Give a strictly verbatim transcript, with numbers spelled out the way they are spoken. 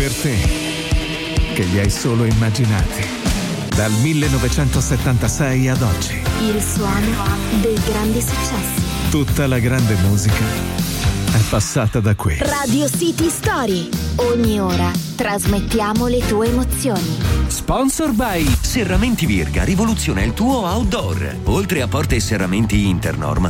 Per te, che li hai solo immaginati. Dal millenovecentosettantasei ad oggi. Il suono dei grandi successi. Tutta la grande musica è passata da qui. Radio City Story. Ogni ora trasmettiamo le tue emozioni. Sponsor by Serramenti Virga, rivoluziona il tuo outdoor. Oltre a porte e serramenti Internorm,